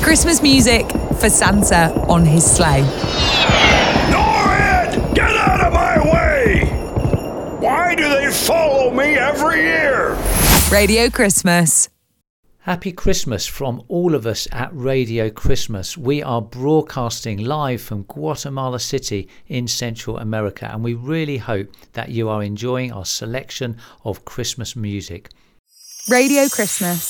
Christmas music for Santa on his sleigh. Norrid! Get out of my way! Why do they follow me every year? Radio Christmas. Happy Christmas from all of us at Radio Christmas. We are broadcasting live from Guatemala City in Central America, and we really hope that you are enjoying our selection of Christmas music. Radio Christmas.